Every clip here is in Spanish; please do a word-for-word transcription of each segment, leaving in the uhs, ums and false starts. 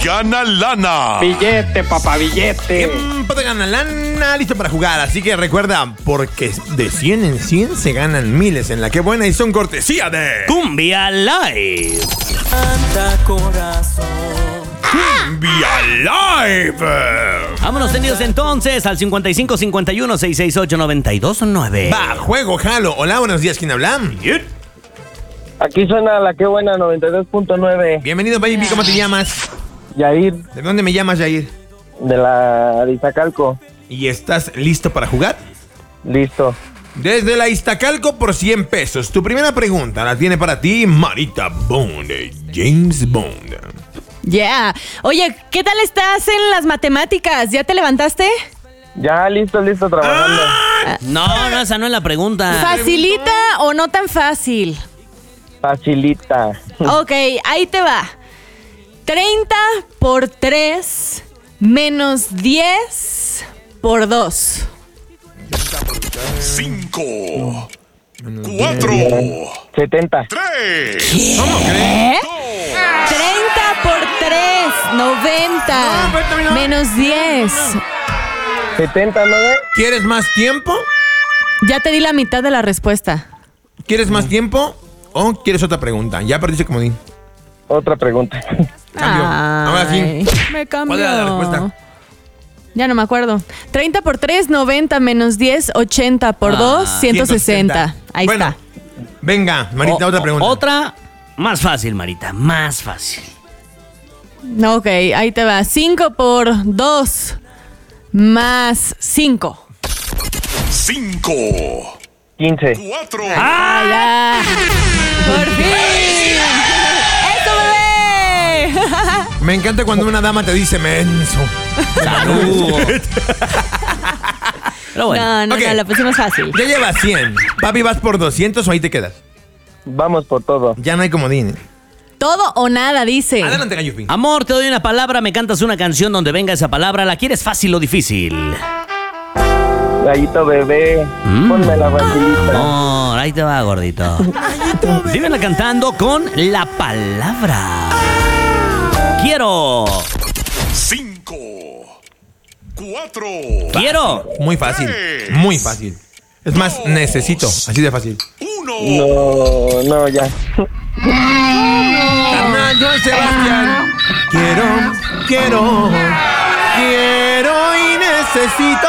gana lana. Billete, papá, billete. Tiempo de ganar lana, listo para jugar. Así que recuerda, porque de cien en cien se ganan miles en la que buena y son cortesía de Cumbia Live. Anda corazón. Cumbia Live. Vámonos tendidos entonces al cincuenta y cinco cincuenta y uno seiscientos sesenta y ocho noventa y dos nueve. Va, juego, jalo. Hola, buenos días, ¿quién habla? Aquí suena la que buena noventa y dos punto nueve. Bienvenido, baby, ¿cómo te llamas? Yair, ¿De dónde me llamas, Yair? de la de Iztacalco. ¿Y estás listo para jugar? Listo. Desde la Iztacalco por cien pesos. Tu primera pregunta la tiene para ti Marita Bond, James Bond. Yeah. Oye, ¿qué tal estás en las matemáticas? ¿Ya te levantaste? Ya, listo, listo, trabajando. No, no, esa no es la pregunta. ¿Facilita o no tan fácil? Facilita. Ok, ahí te va. treinta por tres menos diez por dos. Cinco. Cuatro. setenta. Tres. ¿Cómo ¿Eh? crees? treinta por tres, noventa. No, pero terminó. Menos diez. setenta, ¿no? ¿Quieres más tiempo? Ya te di la mitad de la respuesta. ¿Quieres más tiempo o quieres otra pregunta? Ya perdiste comodín. Otra pregunta. Cambio. Ahora sí. Ay, me cambió. ¿Cuál era la respuesta? Ya no me acuerdo. treinta por tres, noventa menos diez, ochenta por Ah, dos, ciento sesenta. Ahí Bueno, está. venga, Marita, O- otra pregunta. Otra más fácil, Marita, más fácil. Ok, ahí te va. cinco por dos más cinco. Cinco. quince. Cuatro. ¡Ah, ya! ¡Por fin! ¡Eso, bebé! Me encanta cuando una dama te dice menso. Salud. Pero bueno. No, no, Ok. no, la pusimos fácil. Ya llevas cien. Papi, ¿vas por doscientos o ahí te quedas? Vamos por todo. Ya no hay comodín. ¿eh? Todo o nada, dice. Adelante, Gallupi. Amor, te doy una palabra, me cantas una canción donde venga esa palabra. ¿La quieres fácil o difícil? Gallito bebé, Mm. ponme la facilita. Amor, ahí te va, gordito. Dímela cantando con la palabra. Quiero. Cinco. Cuatro. Quiero. Muy fácil. Muy fácil. Es más, necesito. Así de fácil. Uno. No, no, ya. Carnal, Joan Sebastián. Quiero, quiero, quiero y necesito.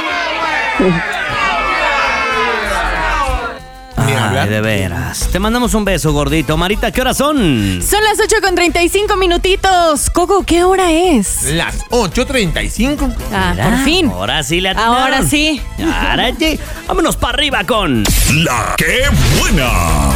Ay, de veras. Te mandamos un beso, gordito. Marita, ¿qué horas son? Son las ocho con treinta y cinco minutitos. Coco, ¿qué hora es? Las ocho treinta y cinco. Ah, Mira, por fin. Ahora sí le atinaron. Ahora sí. Ahora sí. Vámonos para arriba con... La que buena.